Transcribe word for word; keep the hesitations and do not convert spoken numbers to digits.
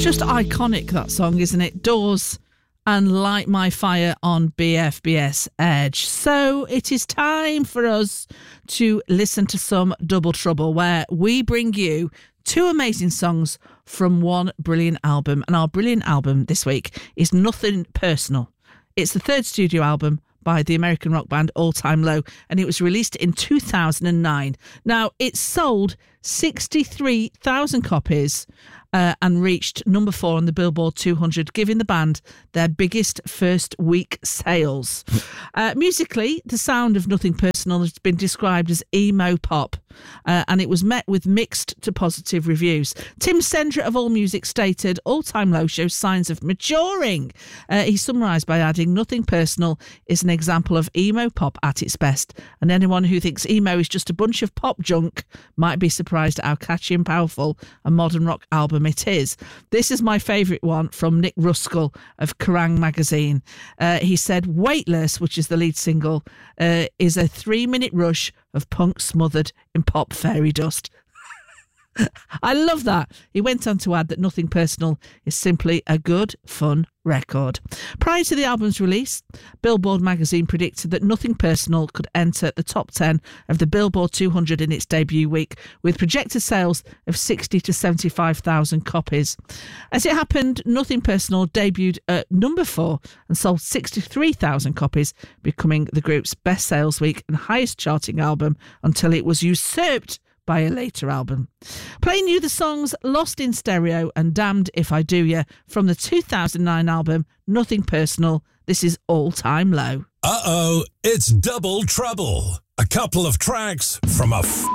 It's just iconic, that song, isn't it? Doors and Light My Fire on B F B S Edge. So it is time for us to listen to some Double Trouble, where we bring you two amazing songs from one brilliant album. And our brilliant album this week is Nothing Personal. It's the third studio album by the American rock band All Time Low, and it was released in two thousand nine. Now, it sold sixty-three thousand copies uh, and reached number four on the Billboard two hundred, giving the band their biggest first week sales. Uh, musically, the sound of Nothing Personal has been described as emo pop, uh, and it was met with mixed to positive reviews. Tim Sendra of AllMusic stated, All Time Low shows signs of maturing. Uh, he summarised by adding, Nothing Personal is an example of emo pop at its best, and anyone who thinks emo is just a bunch of pop junk might be surprised at how catchy and powerful a modern rock album it is. This is my favourite one from Nick Ruskell of Kerrang! Magazine. Uh, he said, Weightless, which is the lead single, uh, is a three-minute rush of punk smothered in pop fairy dust. I love that. He went on to add that Nothing Personal is simply a good, fun record. Prior to the album's release, Billboard magazine predicted that Nothing Personal could enter the top ten of the Billboard two hundred in its debut week, with projected sales of sixty to seventy-five thousand copies. As it happened, Nothing Personal debuted at number four and sold sixty-three thousand copies, becoming the group's best sales week and highest charting album until it was usurped by a later album. Playing you the songs Lost in Stereo and Damned If I Do Ya from the two thousand nine album Nothing Personal. This is All Time Low. Uh-oh, it's Double Trouble. A couple of tracks from a... F-